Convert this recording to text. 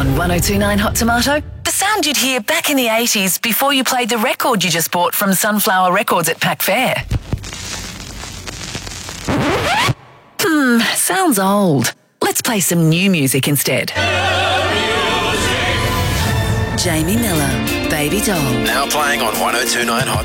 On 1029 Hot Tomato, the sound you'd hear back in the 80s before you played the record you just bought from Sunflower Records at Pack Fair. Sounds old. Let's play some new music instead. Jamie Miller, Baby Doll. Now playing on 1029 Hot